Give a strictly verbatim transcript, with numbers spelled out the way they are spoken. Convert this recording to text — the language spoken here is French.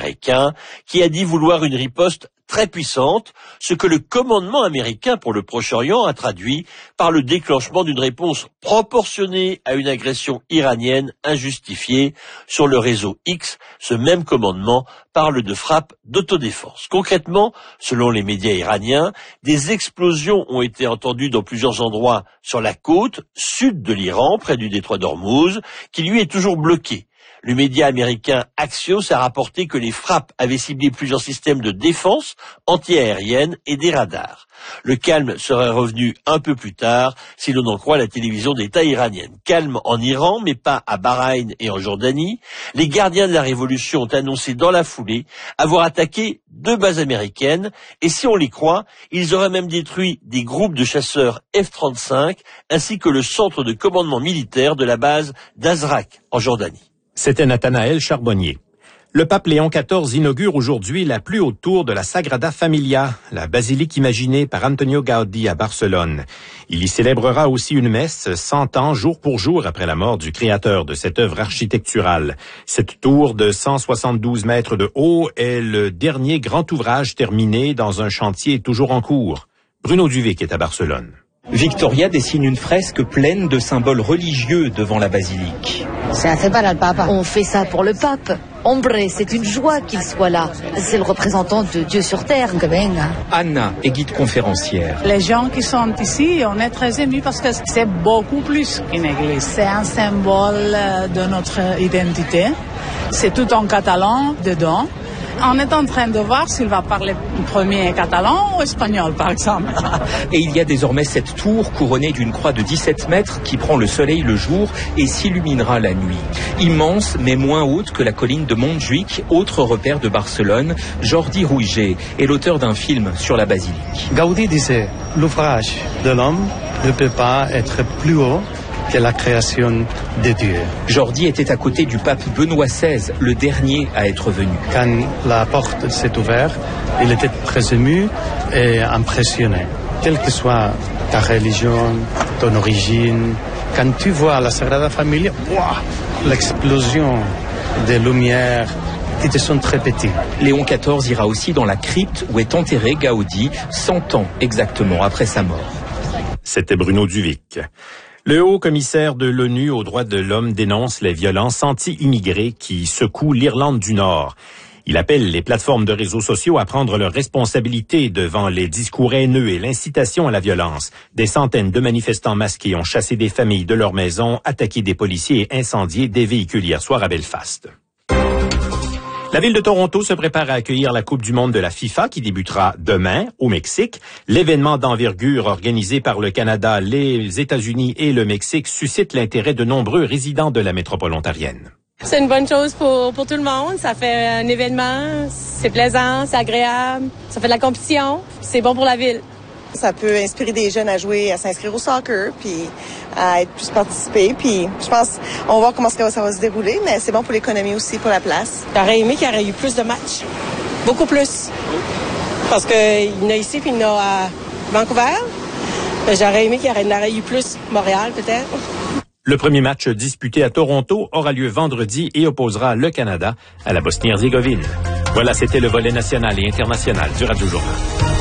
américain, qui a dit vouloir une riposte très puissante, ce que le commandement américain pour le Proche-Orient a traduit par le déclenchement d'une réponse proportionnée à une agression iranienne injustifiée. Sur le réseau X, ce même commandement parle de frappe d'autodéfense. Concrètement, selon les médias iraniens, des explosions ont été entendues dans plusieurs endroits sur la côte sud de l'Iran, près du détroit d'Ormuz, qui lui est toujours bloqué. Le média américain Axios a rapporté que les frappes avaient ciblé plusieurs systèmes de défense antiaérienne et des radars. Le calme serait revenu un peu plus tard, si l'on en croit la télévision d'État iranienne. Calme en Iran, mais pas à Bahreïn et en Jordanie. Les gardiens de la révolution ont annoncé dans la foulée avoir attaqué deux bases américaines, et si on les croit, ils auraient même détruit des groupes de chasseurs F trente-cinq, ainsi que le centre de commandement militaire de la base d'Azraq, en Jordanie. C'était Nathanaël Charbonnier. Le pape Léon quatorze inaugure aujourd'hui la plus haute tour de la Sagrada Familia, la basilique imaginée par Antonio Gaudí à Barcelone. Il y célébrera aussi une messe cent ans jour pour jour après la mort du créateur de cette œuvre architecturale. Cette tour de cent soixante-douze mètres de haut est le dernier grand ouvrage terminé dans un chantier toujours en cours. Bruno Duvic est à Barcelone. Victoria dessine une fresque pleine de symboles religieux devant la basilique. On fait ça pour le pape. Hombre, c'est une joie qu'il soit là. C'est le représentant de Dieu sur terre. Anna est guide conférencière. Les gens qui sont ici, on est très émus parce que c'est beaucoup plus qu'une église. C'est un symbole de notre identité. C'est tout en catalan dedans. On est en train de voir s'il va parler premier catalan ou espagnol, par exemple. Et il y a désormais cette tour couronnée d'une croix de dix-sept mètres qui prend le soleil le jour et s'illuminera la nuit. Immense, mais moins haute que la colline de Montjuïc, autre repère de Barcelone. Jordi Rouget est l'auteur d'un film sur la basilique. Gaudí disait, l'ouvrage de l'homme ne peut pas être plus haut que la création de Dieu. Jordi était à côté du pape Benoît seize, le dernier à être venu. Quand la porte s'est ouverte, il était très ému et impressionné. Quelle que soit ta religion, ton origine, quand tu vois la Sagrada Familia, wow, l'explosion des lumières, qui te sont très petits. Léon quatorze ira aussi dans la crypte où est enterré Gaudí, cent ans exactement après sa mort. C'était Bruno Duvic. Le haut commissaire de l'ONU aux droits de l'homme dénonce les violences anti-immigrés qui secouent l'Irlande du Nord. Il appelle les plateformes de réseaux sociaux à prendre leurs responsabilités devant les discours haineux et l'incitation à la violence. Des centaines de manifestants masqués ont chassé des familles de leurs maisons, attaqué des policiers et incendié des véhicules hier soir à Belfast. La ville de Toronto se prépare à accueillir la Coupe du monde de la FIFA qui débutera demain au Mexique. L'événement d'envergure organisé par le Canada, les États-Unis et le Mexique suscite l'intérêt de nombreux résidents de la métropole ontarienne. C'est une bonne chose pour, pour tout le monde. Ça fait un événement, c'est plaisant, c'est agréable, ça fait de la compétition, c'est bon pour la ville. Ça peut inspirer des jeunes à jouer, à s'inscrire au soccer, puis à être plus participés. Puis je pense, on va voir comment ça va se dérouler, mais c'est bon pour l'économie aussi, pour la place. J'aurais aimé qu'il y aurait eu plus de matchs, beaucoup plus, parce qu'il y en a ici puis il y en a à Vancouver. J'aurais aimé qu'il y en aurait eu plus Montréal peut-être. Le premier match disputé à Toronto aura lieu vendredi et opposera le Canada à la Bosnie-Herzégovine. Voilà, c'était le volet national et international du Radio Journal.